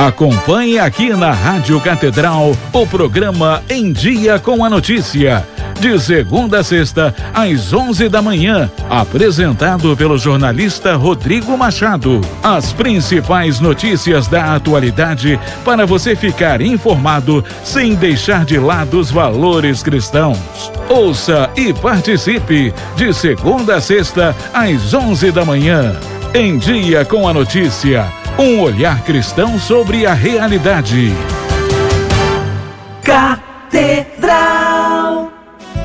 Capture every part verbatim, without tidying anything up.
Acompanhe aqui na Rádio Catedral o programa Em Dia com a Notícia, de segunda a sexta, às onze da manhã, apresentado pelo jornalista Rodrigo Machado. As principais notícias da atualidade para você ficar informado sem deixar de lado os valores cristãos. Ouça e participe de segunda a sexta, às onze da manhã. Em Dia com a Notícia, um olhar cristão sobre a realidade. Catedral.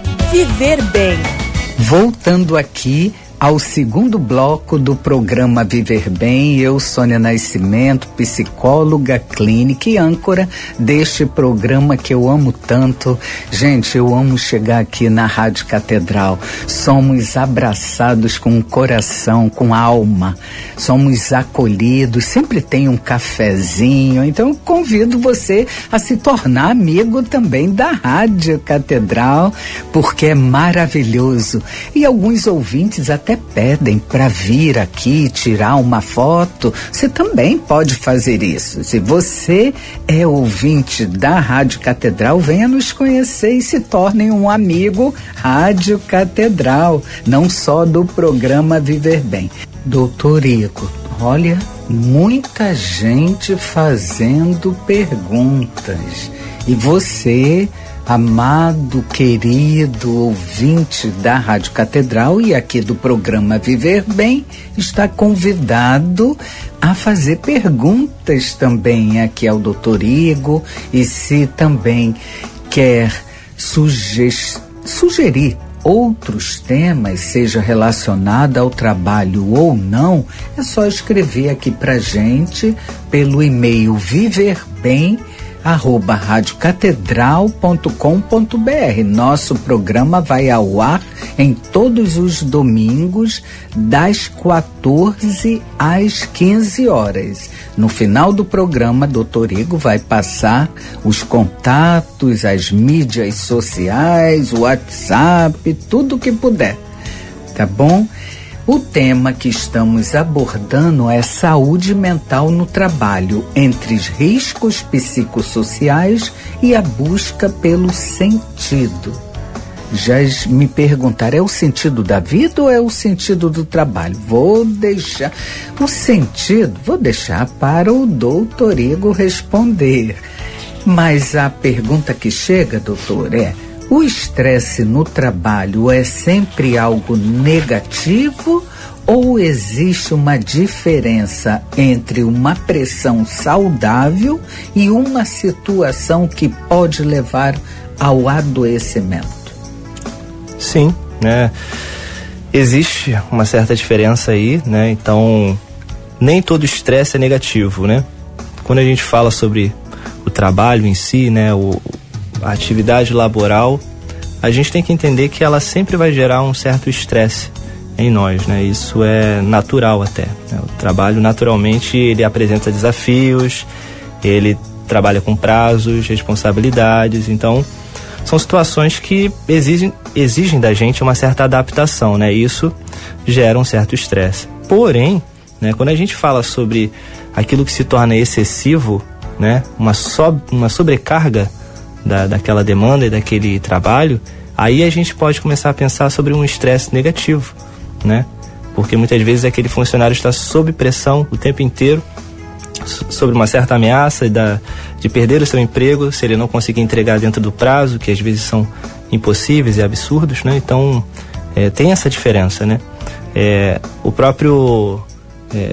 Viver bem. Voltando aqui ao segundo bloco do programa Viver Bem, eu, Sônia Nascimento, psicóloga clínica e âncora deste programa que eu amo tanto. Gente, eu amo chegar aqui na Rádio Catedral. Somos abraçados com o coração, com a alma. Somos acolhidos, sempre tem um cafezinho. Então eu convido você a se tornar amigo também da Rádio Catedral, porque é maravilhoso. E alguns ouvintes até até pedem para vir aqui tirar uma foto. Você também pode fazer isso. Se você é ouvinte da Rádio Catedral, venha nos conhecer e se torne um amigo Rádio Catedral, não só do programa Viver Bem. Doutor Igor, olha, muita gente fazendo perguntas. E você, amado, querido ouvinte da Rádio Catedral e aqui do programa Viver Bem, está convidado a fazer perguntas também aqui ao doutor Igor. E se também quer suge- sugerir outros temas, seja relacionado ao trabalho ou não, é só escrever aqui pra gente pelo e-mail viverbem arroba radiocatedral ponto com ponto br. Nosso programa vai ao ar em todos os domingos das quatorze às quinze horas. No final do programa, doutor Igor vai passar os contatos, as mídias sociais, o WhatsApp, tudo que puder, tá bom? O tema que estamos abordando é saúde mental no trabalho, entre os riscos psicossociais e a busca pelo sentido. Já me perguntaram, é o sentido da vida ou é o sentido do trabalho? Vou deixar o sentido, vou deixar para o doutor Igor responder. Mas a pergunta que chega, doutor, é: o estresse no trabalho é sempre algo negativo ou existe uma diferença entre uma pressão saudável e uma situação que pode levar ao adoecimento? Sim, né? Existe uma certa diferença aí, né? Então, nem todo estresse é negativo, né? Quando a gente fala sobre o trabalho em si, né? O a atividade laboral, a gente tem que entender que ela sempre vai gerar um certo estresse em nós, né? Isso é natural até, né? O trabalho, naturalmente, ele apresenta desafios, ele trabalha com prazos, responsabilidades, então são situações que exigem, exigem da gente uma certa adaptação, né? Isso gera um certo estresse. Porém, né, quando a gente fala sobre aquilo que se torna excessivo, né? Uma, so, uma sobrecarga Da, daquela demanda e daquele trabalho, aí a gente pode começar a pensar sobre um estresse negativo, né? Porque muitas vezes aquele funcionário está sob pressão o tempo inteiro, sobre uma certa ameaça da, de perder o seu emprego se ele não conseguir entregar dentro do prazo, que às vezes são impossíveis e absurdos, né? Então, é, tem essa diferença, né? É, o próprio é,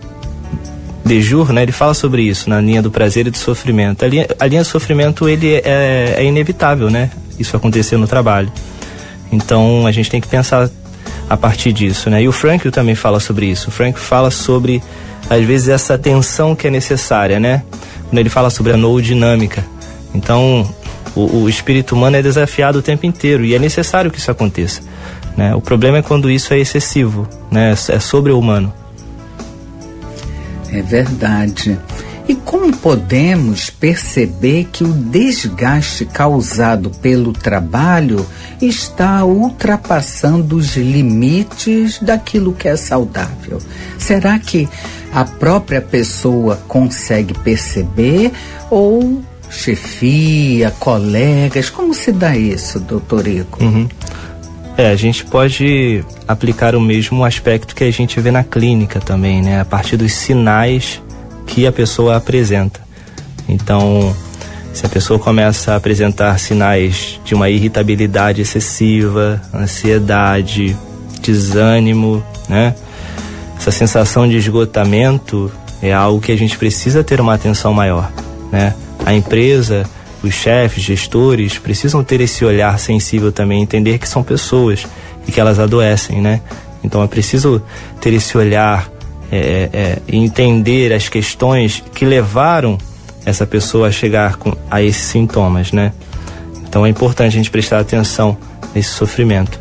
Dejur, né, ele fala sobre isso na linha do prazer e do sofrimento. A linha, a linha do sofrimento, ele é, é inevitável, né? Isso acontecer no trabalho. Então a gente tem que pensar a partir disso, né? E o Frankl também fala sobre isso. O Frankl fala sobre, às vezes, essa tensão que é necessária, né? Quando ele fala sobre a noodinâmica. Então o, o espírito humano é desafiado o tempo inteiro e é necessário que isso aconteça, né? O problema é quando isso é excessivo, né? É sobre-humano. É verdade. E como podemos perceber que o desgaste causado pelo trabalho está ultrapassando os limites daquilo que é saudável? Será que a própria pessoa consegue perceber ou chefia, colegas? Como se dá isso, doutor Igor? Uhum. É, a gente pode aplicar o mesmo aspecto que a gente vê na clínica também, né? A partir dos sinais que a pessoa apresenta. Então, se a pessoa começa a apresentar sinais de uma irritabilidade excessiva, ansiedade, desânimo, né? Essa sensação de esgotamento é algo que a gente precisa ter uma atenção maior, né? A empresa, os chefes, gestores, precisam ter esse olhar sensível também, entender que são pessoas e que elas adoecem, né? Então é preciso ter esse olhar é, é, e entender as questões que levaram essa pessoa a chegar com, a esses sintomas, né? Então é importante a gente prestar atenção nesse sofrimento.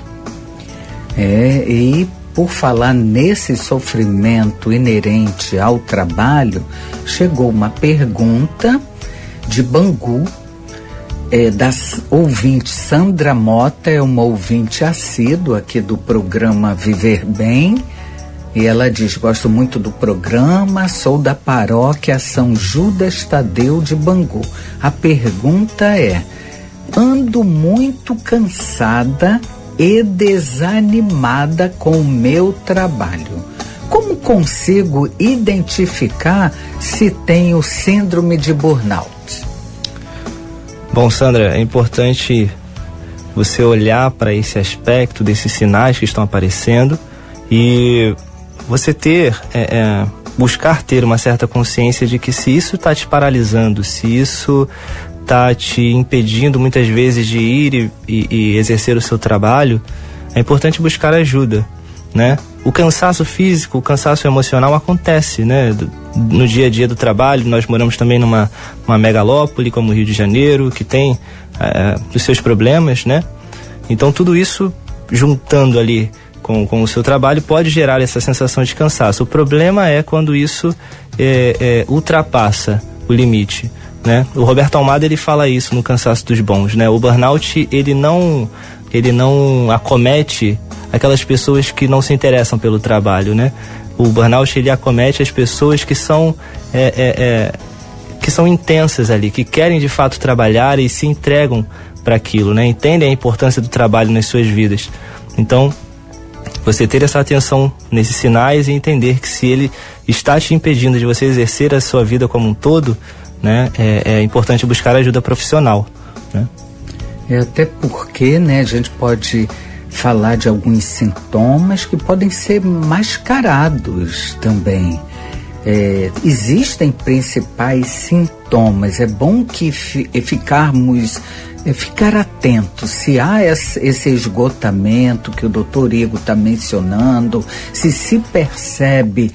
É, e por falar nesse sofrimento inerente ao trabalho, chegou uma pergunta de Bangu, é, da ouvinte Sandra Mota, é uma ouvinte assídua aqui do programa Viver Bem, e ela diz: gosto muito do programa, sou da paróquia São Judas Tadeu de Bangu. A pergunta é: ando muito cansada e desanimada com o meu trabalho. Como consigo identificar se tenho síndrome de burnout? Bom, Sandra, é importante você olhar para esse aspecto desses sinais que estão aparecendo e você ter, é, é, buscar ter uma certa consciência de que se isso está te paralisando, se isso está te impedindo muitas vezes de ir e, e, e exercer o seu trabalho, é importante buscar ajuda, né? O cansaço físico, o cansaço emocional acontece, né? No dia a dia do trabalho. Nós moramos também numa uma megalópole como o Rio de Janeiro, que tem é, os seus problemas, né? Então tudo isso juntando ali com, com o seu trabalho pode gerar essa sensação de cansaço. O problema é quando isso é, é, ultrapassa o limite, né? O Roberto Almada, ele fala isso no Cansaço dos Bons, né? O burnout, ele não, ele não acomete aquelas pessoas que não se interessam pelo trabalho, né? O burnout, ele acomete as pessoas que são é, é, é, que são intensas ali, que querem de fato trabalhar e se entregam para aquilo, né? Entendem a importância do trabalho nas suas vidas. Então, você ter essa atenção nesses sinais e entender que se ele está te impedindo de você exercer a sua vida como um todo, né, é, é importante buscar ajuda profissional, né? É, até porque, né, a gente pode falar de alguns sintomas que podem ser mascarados também. É, existem principais sintomas. É bom que fi, ficarmos é, ficar atentos se há esse esgotamento que o doutor Igor está mencionando, se se percebe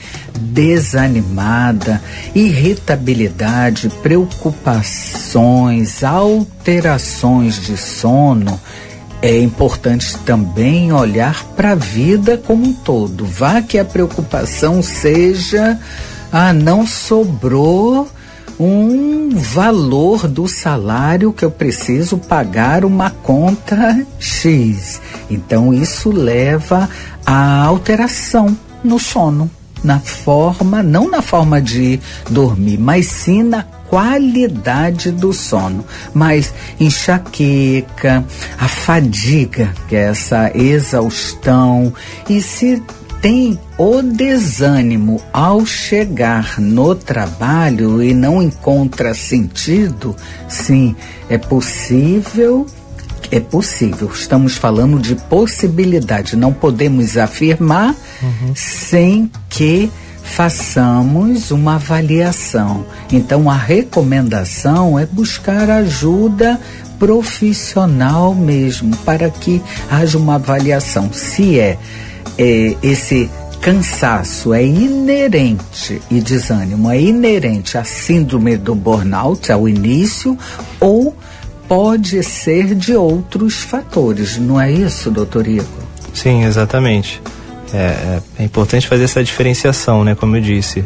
desanimada, irritabilidade, preocupações, alterações de sono. É importante também olhar para a vida como um todo. Vá que a preocupação seja: ah, não sobrou um valor do salário que eu preciso pagar uma conta X. Então isso leva à alteração no sono, na forma, não na forma de dormir, mas sim na qualidade do sono. Mas enxaqueca, a fadiga, que é essa exaustão, e se tem o desânimo ao chegar no trabalho e não encontra sentido, sim, é possível, é possível, estamos falando de possibilidade, não podemos afirmar uhum. sem que façamos uma avaliação. Então a recomendação é buscar ajuda profissional mesmo, para que haja uma avaliação. Se é, é esse cansaço é inerente e desânimo é inerente à síndrome do burnout, ao início, ou pode ser de outros fatores, não é isso, doutor Igor? Sim, exatamente. É, é importante fazer essa diferenciação, né? Como eu disse,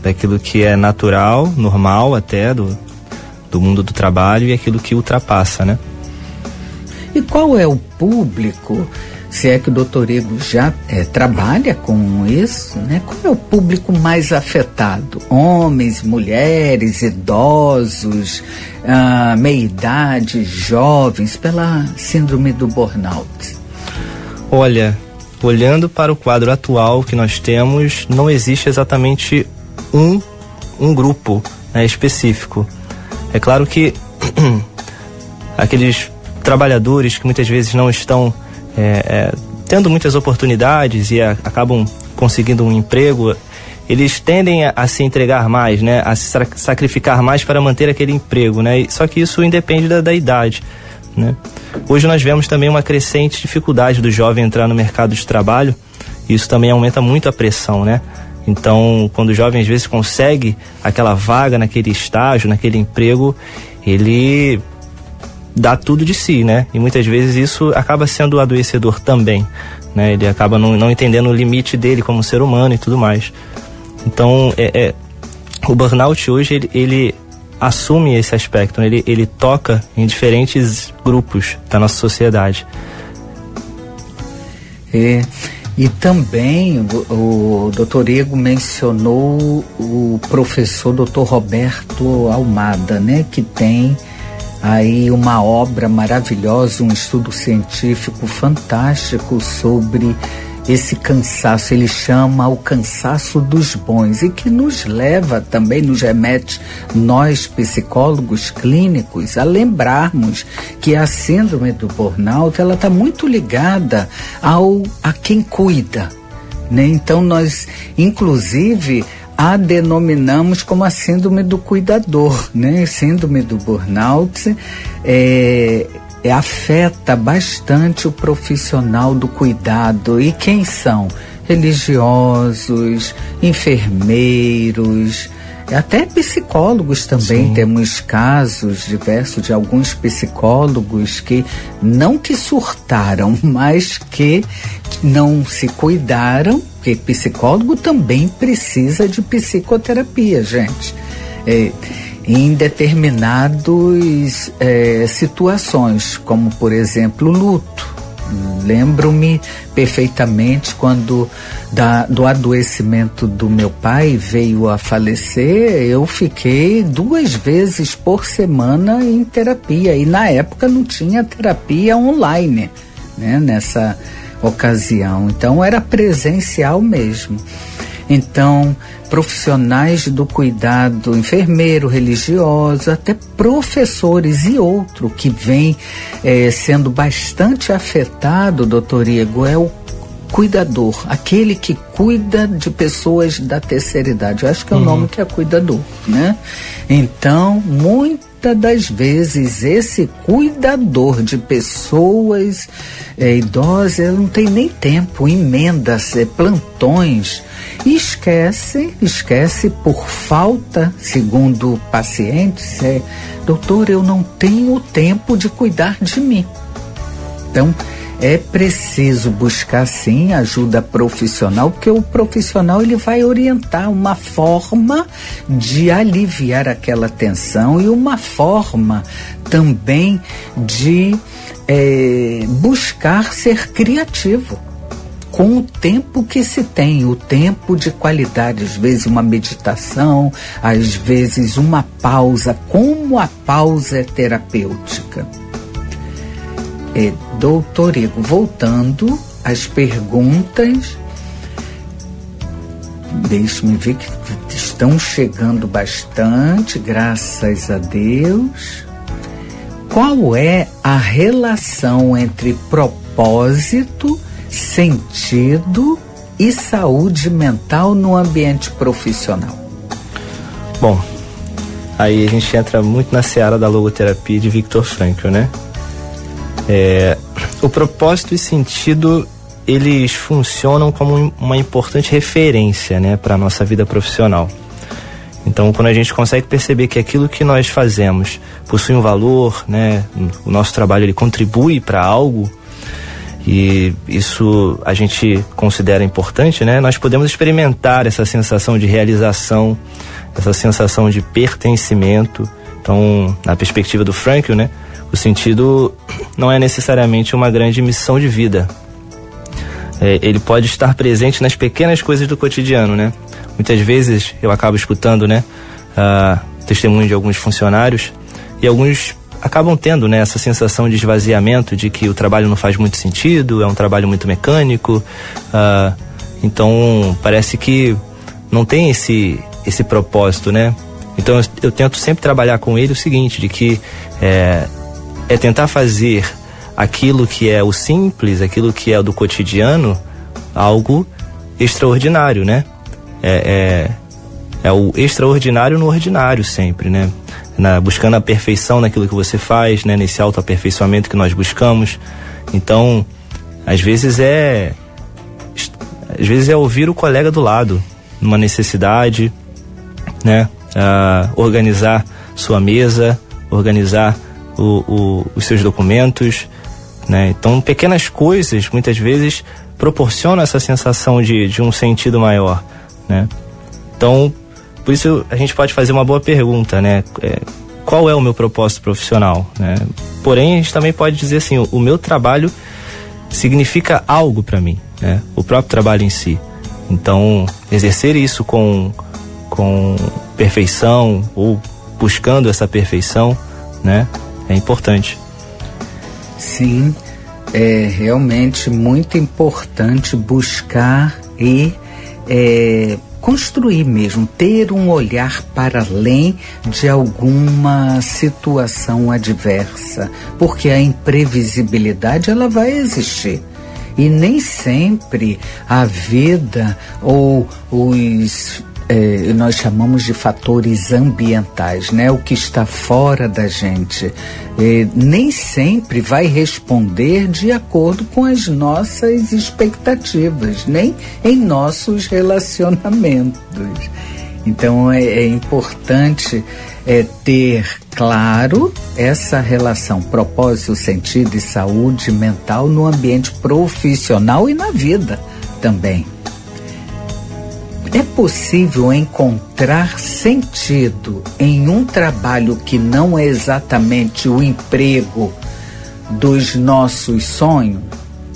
daquilo que é natural, normal até, do, do mundo do trabalho, e aquilo que ultrapassa, né? E qual é o público, se é que o doutor Ego já é, trabalha com isso, né? Qual é o público mais afetado? Homens, mulheres, idosos, ah, meia-idade, jovens, pela síndrome do burnout? Olha, olhando para o quadro atual que nós temos, não existe exatamente um, um grupo, né, específico. É claro que aqueles trabalhadores que muitas vezes não estão é, é, tendo muitas oportunidades e a, acabam conseguindo um emprego, eles tendem a, a se entregar mais, né, a se sacrificar mais para manter aquele emprego, né? Só que isso independe da, da idade, né? Hoje nós vemos também uma crescente dificuldade do jovem entrar no mercado de trabalho, e isso também aumenta muito a pressão, né? Então, quando o jovem às vezes consegue aquela vaga naquele estágio, naquele emprego, ele dá tudo de si, né? E muitas vezes isso acaba sendo adoecedor também, né? Ele acaba não, não entendendo o limite dele como ser humano e tudo mais. Então, é, é, o burnout hoje, ele, ele assume esse aspecto, né? ele, ele toca em diferentes grupos da nossa sociedade. É, e também o, o doutor Ego mencionou o professor doutor Roberto Almada, né? Que tem aí uma obra maravilhosa, um estudo científico fantástico sobre esse cansaço. Ele chama o cansaço dos bons, e que nos leva também, nos remete, nós psicólogos clínicos, a lembrarmos que a síndrome do burnout, ela está muito ligada ao, a quem cuida, né? Então nós, inclusive, a denominamos como a síndrome do cuidador, né? Síndrome do burnout é, é, afeta bastante o profissional do cuidado. E quem são? Religiosos, enfermeiros, até psicólogos também. Sim. Temos casos diversos de alguns psicólogos que não que surtaram, mas que não se cuidaram, porque psicólogo também precisa de psicoterapia, gente. É, em determinadas é, situações, como por exemplo o luto. Lembro-me perfeitamente quando da, do adoecimento do meu pai veio a falecer, eu fiquei duas vezes por semana em terapia, e na época não tinha terapia online, né, nessa ocasião, então era presencial mesmo. Então, profissionais do cuidado, enfermeiro, religioso, até professores e outro que vem eh, sendo bastante afetado, doutor Ego, é o cuidador, aquele que cuida de pessoas da terceira idade. Eu acho que é o uhum. nome que é cuidador, né? Então, muitas das vezes, esse cuidador de pessoas é, idosas, ele não tem nem tempo, emendas, é, plantões, e esquece, esquece por falta, segundo pacientes, é, doutor, eu não tenho tempo de cuidar de mim. Então, é preciso buscar, sim, ajuda profissional, porque o profissional ele vai orientar uma forma de aliviar aquela tensão e uma forma também de é, buscar ser criativo com o tempo que se tem, o tempo de qualidade, às vezes uma meditação, às vezes uma pausa, como a pausa é terapêutica. É, doutor Ego, voltando às perguntas, deixe-me ver que estão chegando bastante, graças a Deus. Qual é a relação entre propósito, sentido e saúde mental no ambiente profissional? Bom, aí a gente entra muito na seara da logoterapia de Viktor Frankl, né? É, o propósito e sentido, eles funcionam como uma importante referência, né, para a nossa vida profissional. Então, quando a gente consegue perceber que aquilo que nós fazemos possui um valor, né, o nosso trabalho ele contribui para algo, e isso a gente considera importante, né? Nós podemos experimentar essa sensação de realização, essa sensação de pertencimento. Então, na perspectiva do Frankl, né, o sentido não é necessariamente uma grande missão de vida. É, ele pode estar presente nas pequenas coisas do cotidiano, né? Muitas vezes eu acabo escutando, né, uh, testemunho de alguns funcionários, e alguns acabam tendo, né, essa sensação de esvaziamento, de que o trabalho não faz muito sentido, é um trabalho muito mecânico, uh, então parece que não tem esse, esse propósito, né? Então eu, eu tento sempre trabalhar com ele o seguinte, de que é, é tentar fazer aquilo que é o simples, aquilo que é do cotidiano, algo extraordinário, né? É, é, é o extraordinário no ordinário sempre, né? Na, buscando a perfeição naquilo que você faz, né? Nesse autoaperfeiçoamento que nós buscamos. Então, às vezes é às vezes é ouvir o colega do lado numa necessidade, né? Uh, organizar sua mesa, organizar o, o, os seus documentos, né? Então, pequenas coisas muitas vezes proporcionam essa sensação de, de um sentido maior, né? Então, por isso a gente pode fazer uma boa pergunta, né? É, qual é o meu propósito profissional, né? Porém, a gente também pode dizer assim, o, o meu trabalho significa algo para mim, né? O próprio trabalho em si. Então, exercer isso com com perfeição ou buscando essa perfeição, né, é importante. Sim, é realmente muito importante buscar e é, construir mesmo, ter um olhar para além de alguma situação adversa, porque a imprevisibilidade ela vai existir. E nem sempre a vida ou os É, nós chamamos de fatores ambientais, né? O que está fora da gente é, nem sempre vai responder de acordo com as nossas expectativas, nem em nossos relacionamentos. Então é, é importante é, ter claro essa relação propósito, sentido e saúde mental no ambiente profissional e na vida também. É possível encontrar sentido em um trabalho que não é exatamente o emprego dos nossos sonhos?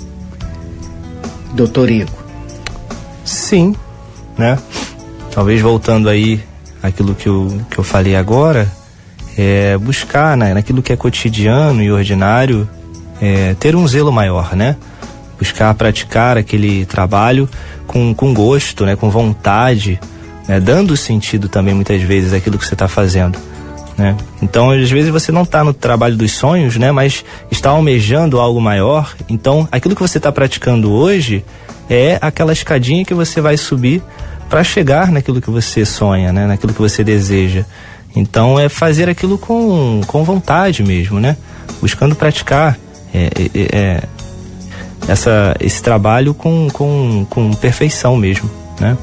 Doutor Igor. Sim, né? Talvez voltando aí àquilo que eu, que eu falei agora, é buscar, né, naquilo que é cotidiano e ordinário, é, ter um zelo maior, né? Buscar praticar aquele trabalho com, com gosto, né, com vontade, né, dando sentido também muitas vezes àquilo que você está fazendo, né? Então, às vezes você não está no trabalho dos sonhos, né, mas está almejando algo maior. Então, aquilo que você está praticando hoje é aquela escadinha que você vai subir para chegar naquilo que você sonha, né, naquilo que você deseja. Então, é fazer aquilo com, com vontade mesmo, né, buscando praticar é, é, é, Essa, esse trabalho com, com, com perfeição mesmo, né?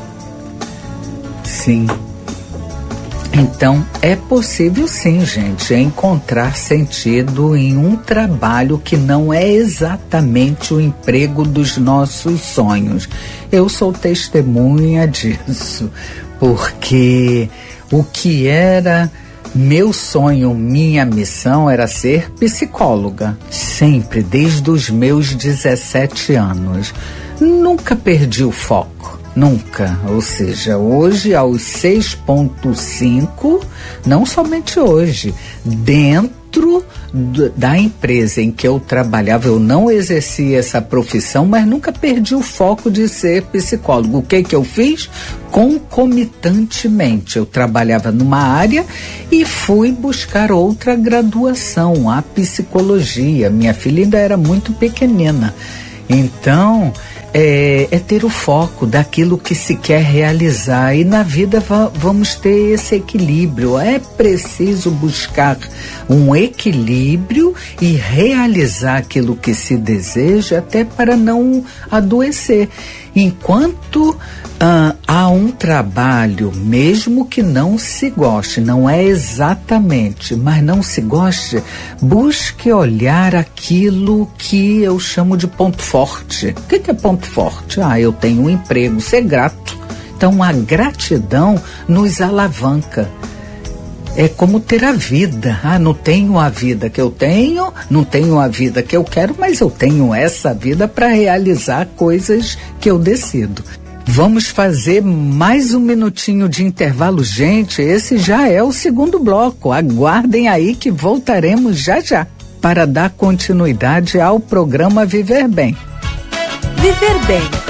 Sim. Então, é possível sim, gente, encontrar sentido em um trabalho que não é exatamente o emprego dos nossos sonhos. Eu sou testemunha disso, porque o que era meu sonho, minha missão era ser psicóloga, sempre, desde os meus dezessete anos. Nunca perdi o foco, nunca. Ou seja, hoje aos seis ponto cinco, não somente hoje, dentro do, da empresa em que eu trabalhava, eu não exercia essa profissão, mas nunca perdi o foco de ser psicólogo. O que que eu fiz? Concomitantemente, eu trabalhava numa área e fui buscar outra graduação, a psicologia. Minha filha ainda era muito pequenina. Então, é, é ter o foco daquilo que se quer realizar. E na vida va- vamos ter esse equilíbrio. É preciso buscar um equilíbrio e realizar aquilo que se deseja, até para não adoecer. Enquanto ah, há Há um trabalho, mesmo que não se goste, não é exatamente, mas não se goste, busque olhar aquilo que eu chamo de ponto forte. O que, que é ponto forte? Ah, eu tenho um emprego, ser grato. Então a gratidão nos alavanca. É como ter a vida. Ah, não tenho a vida que eu tenho, não tenho a vida que eu quero, mas eu tenho essa vida para realizar coisas que eu decido. Vamos fazer mais um minutinho de intervalo, gente. Esse já é o segundo bloco. Aguardem aí que voltaremos já já para dar continuidade ao programa Viver Bem. Viver Bem.